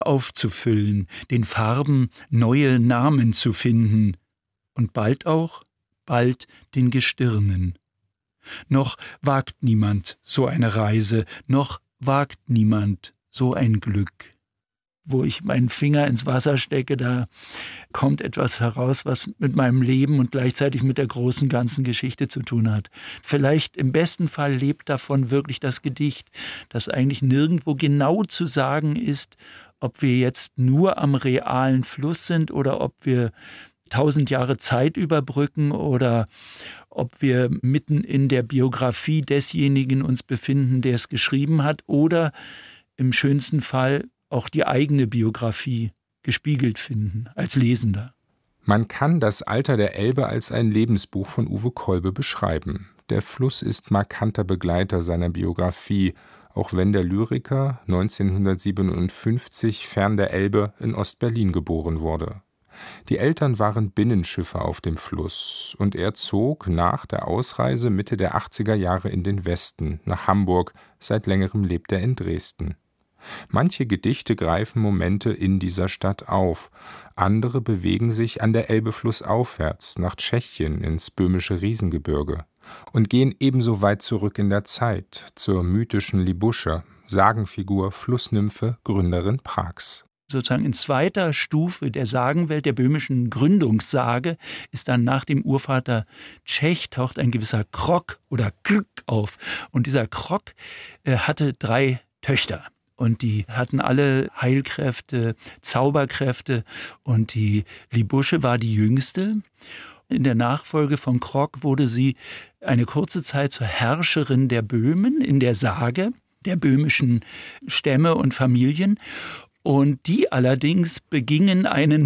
aufzufüllen, den Farben neue Namen zu finden und bald den Gestirnen. Noch wagt niemand so eine Reise, noch wagt niemand so ein Glück. Wo ich meinen Finger ins Wasser stecke, da kommt etwas heraus, was mit meinem Leben und gleichzeitig mit der großen ganzen Geschichte zu tun hat. Vielleicht im besten Fall lebt davon wirklich das Gedicht, das eigentlich nirgendwo genau zu sagen ist, ob wir jetzt nur am realen Fluss sind oder ob wir 1000 Jahre Zeit überbrücken oder ob wir mitten in der Biografie desjenigen uns befinden, der es geschrieben hat, oder im schönsten Fall auch die eigene Biografie gespiegelt finden als Lesender. Man kann das Alter der Elbe als ein Lebensbuch von Uwe Kolbe beschreiben. Der Fluss ist markanter Begleiter seiner Biografie, auch wenn der Lyriker 1957 fern der Elbe in Ostberlin geboren wurde. Die Eltern waren Binnenschiffer auf dem Fluss und er zog nach der Ausreise Mitte der 80er Jahre in den Westen, nach Hamburg, seit längerem lebt er in Dresden. Manche Gedichte greifen Momente in dieser Stadt auf, andere bewegen sich an der Elbe flussaufwärts, nach Tschechien, ins böhmische Riesengebirge und gehen ebenso weit zurück in der Zeit, zur mythischen Libusche, Sagenfigur, Flussnymphe, Gründerin Prags. Sozusagen in zweiter Stufe der Sagenwelt, der böhmischen Gründungssage, ist dann nach dem Urvater Tschech taucht ein gewisser Krok oder Krk auf. Und dieser Krok hatte 3 Töchter. Und die hatten alle Heilkräfte, Zauberkräfte. Und die Libusche war die jüngste. In der Nachfolge von Krok wurde sie eine kurze Zeit zur Herrscherin der Böhmen in der Sage, der böhmischen Stämme und Familien. Und die allerdings begingen einen,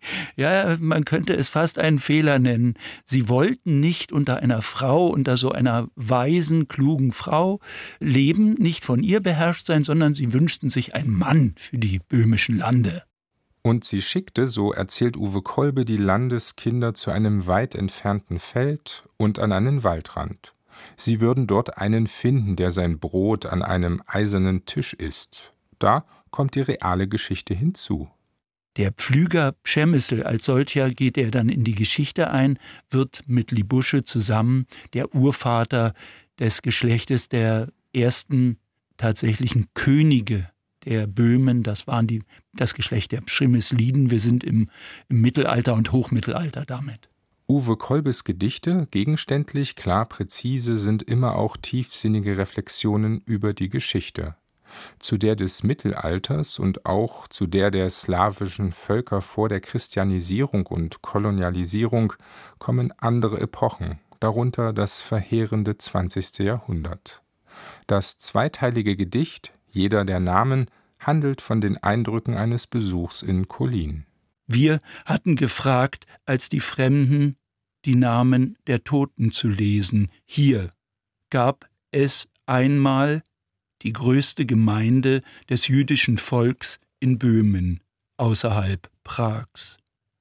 ja, man könnte es fast einen Fehler nennen. Sie wollten nicht unter einer Frau, unter so einer weisen, klugen Frau leben, nicht von ihr beherrscht sein, sondern sie wünschten sich einen Mann für die böhmischen Lande. Und sie schickte, so erzählt Uwe Kolbe, die Landeskinder zu einem weit entfernten Feld und an einen Waldrand. Sie würden dort einen finden, der sein Brot an einem eisernen Tisch isst. Da kommt die reale Geschichte hinzu. Der Pflüger Przemysl als solcher geht er dann in die Geschichte ein, wird mit Libusche zusammen der Urvater des Geschlechtes der ersten tatsächlichen Könige der Böhmen. Das waren das Geschlecht der Przemysliden. Wir sind im Mittelalter und Hochmittelalter damit. Uwe Kolbes Gedichte, gegenständlich, klar, präzise, sind immer auch tiefsinnige Reflexionen über die Geschichte. Zu der des Mittelalters und auch zu der slawischen Völker vor der Christianisierung und Kolonialisierung kommen andere Epochen, darunter das verheerende 20. Jahrhundert. Das zweiteilige Gedicht »Jeder der Namen« handelt von den Eindrücken eines Besuchs in Kolin. Wir hatten gefragt, als die Fremden, die Namen der Toten zu lesen. Hier gab es einmal die größte Gemeinde des jüdischen Volks in Böhmen, außerhalb Prags.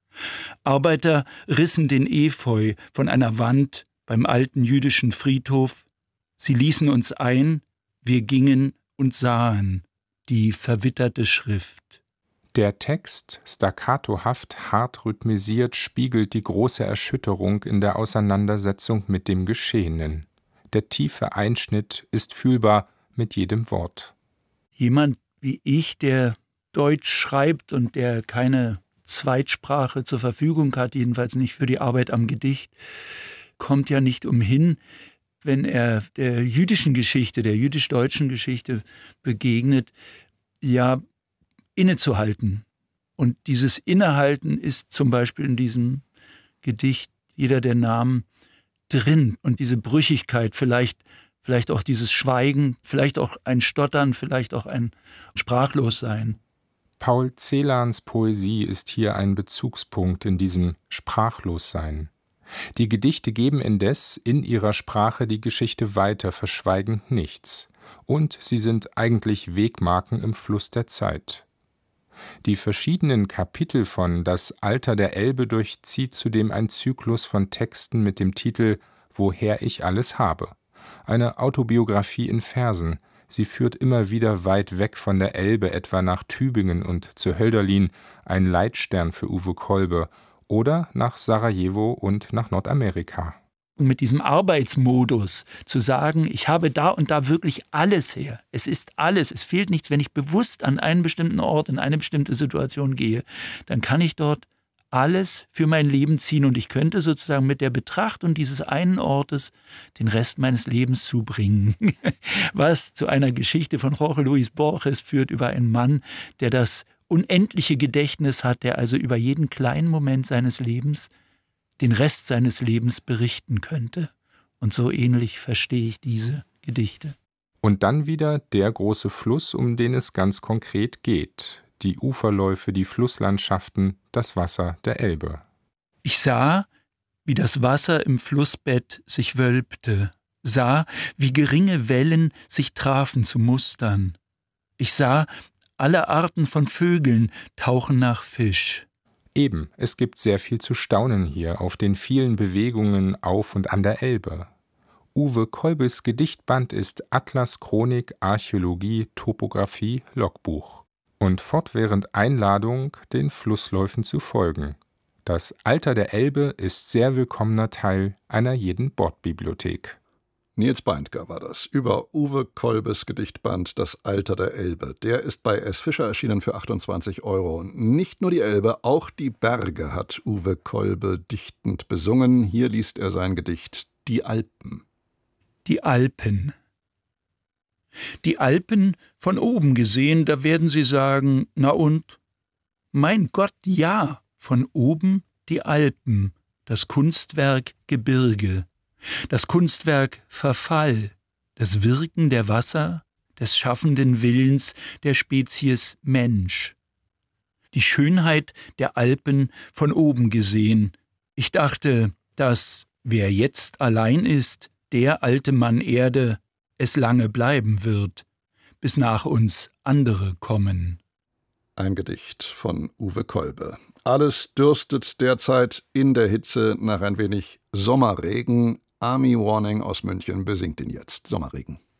Arbeiter rissen den Efeu von einer Wand beim alten jüdischen Friedhof. Sie ließen uns ein, wir gingen und sahen die verwitterte Schrift. Der Text, staccatohaft, hart rhythmisiert, spiegelt die große Erschütterung in der Auseinandersetzung mit dem Geschehenen. Der tiefe Einschnitt ist fühlbar mit jedem Wort. Jemand wie ich, der Deutsch schreibt und der keine Zweitsprache zur Verfügung hat, jedenfalls nicht für die Arbeit am Gedicht, kommt ja nicht umhin, wenn er der jüdischen Geschichte, der jüdisch-deutschen Geschichte begegnet, ja innezuhalten. Und dieses Innehalten ist zum Beispiel in diesem Gedicht Jeder der Namen drin. Und diese Brüchigkeit, vielleicht auch dieses Schweigen, vielleicht auch ein Stottern, vielleicht auch ein Sprachlossein. Paul Celans Poesie ist hier ein Bezugspunkt in diesem Sprachlossein. Die Gedichte geben indes in ihrer Sprache die Geschichte weiter, verschweigen nichts. Und sie sind eigentlich Wegmarken im Fluss der Zeit. Die verschiedenen Kapitel von Das Alter der Elbe durchzieht zudem ein Zyklus von Texten mit dem Titel »Woher ich alles habe«. Eine Autobiografie in Versen, Sie führt immer wieder weit weg von der Elbe, etwa nach Tübingen und zu Hölderlin, ein Leitstern für Uwe Kolbe, oder nach Sarajevo und nach Nordamerika. Und mit diesem Arbeitsmodus zu sagen, ich habe da und da wirklich alles her. Es ist alles, es fehlt nichts. Wenn ich bewusst an einen bestimmten Ort, in eine bestimmte Situation gehe, dann kann ich dort alles für mein Leben ziehen und ich könnte sozusagen mit der Betrachtung dieses einen Ortes den Rest meines Lebens zubringen. Was zu einer Geschichte von Jorge Luis Borges führt über einen Mann, der das unendliche Gedächtnis hat, der also über jeden kleinen Moment seines Lebens den Rest seines Lebens berichten könnte. Und so ähnlich verstehe ich diese Gedichte. Und dann wieder der große Fluss, um den es ganz konkret geht. Die Uferläufe, die Flusslandschaften, das Wasser der Elbe. Ich sah, wie das Wasser im Flussbett sich wölbte, sah, wie geringe Wellen sich trafen zu Mustern. Ich sah, alle Arten von Vögeln tauchen nach Fisch. Eben, es gibt sehr viel zu staunen hier auf den vielen Bewegungen auf und an der Elbe. Uwe Kolbes Gedichtband ist Atlas, Chronik, Archäologie, Topographie, Logbuch. Und fortwährend Einladung, den Flussläufen zu folgen. Das Alter der Elbe ist sehr willkommener Teil einer jeden Bordbibliothek. Nils Beindker war das, über Uwe Kolbes Gedichtband Das Alter der Elbe. Der ist bei S. Fischer erschienen für 28 €. Und nicht nur die Elbe, auch die Berge hat Uwe Kolbe dichtend besungen. Hier liest er sein Gedicht Die Alpen. Die Alpen. Die Alpen von oben gesehen, da werden Sie sagen, na und? Mein Gott, ja, von oben die Alpen, das Kunstwerk Gebirge. Das Kunstwerk Verfall, das Wirken der Wasser, des schaffenden Willens der Spezies Mensch. Die Schönheit der Alpen von oben gesehen. Ich dachte, dass, wer jetzt allein ist, der alte Mann Erde, es lange bleiben wird, bis nach uns andere kommen. Ein Gedicht von Uwe Kolbe. Alles dürstet derzeit in der Hitze nach ein wenig Sommerregen. Army Warning aus München besingt ihn jetzt. Sommerregen.